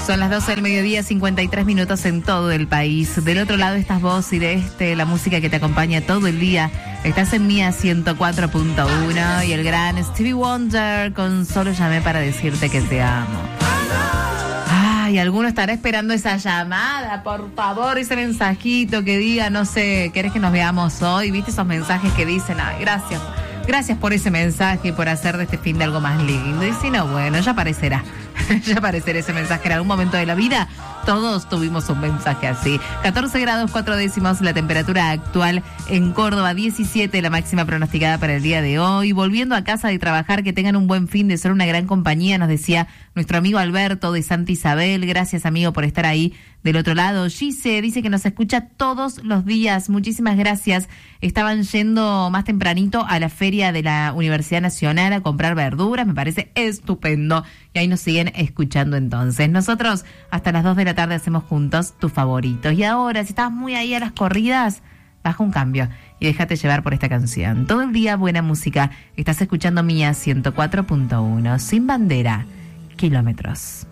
Son las 12 del mediodía, 53 minutos en todo el país. Del otro lado estás vos y de la música que te acompaña todo el día. Estás en Mía 104.1 y el gran Stevie Wonder con Solo llamé para decirte que te amo. Ay, alguno estará esperando esa llamada, por favor, ese mensajito que diga, no sé, ¿querés que nos veamos hoy? ¿Viste esos mensajes que dicen, ay, gracias? Gracias por ese mensaje y por hacer de este fin de algo más lindo. Y si no, bueno, ya aparecerá. Ya aparecerá ese mensaje en algún momento de la vida. Todos tuvimos un mensaje así. 14 grados 4 décimos la temperatura actual en Córdoba, 17 la máxima pronosticada para el día de hoy. Volviendo a casa de trabajar, que tengan un buen fin de ser una gran compañía, nos decía nuestro amigo Alberto de Santa Isabel. Gracias, amigo, por estar ahí del otro lado. Gise dice que nos escucha todos los días. Muchísimas gracias. Estaban yendo más tempranito a la feria de la Universidad Nacional a comprar verduras. Me parece estupendo. Y ahí nos siguen escuchando entonces. Nosotros hasta las 2 de la tarde hacemos juntos tus favoritos. Y ahora, si estás muy ahí a las corridas, baja un cambio y déjate llevar por esta canción. Todo el día buena música. Estás escuchando Mía 104.1. Sin bandera, kilómetros.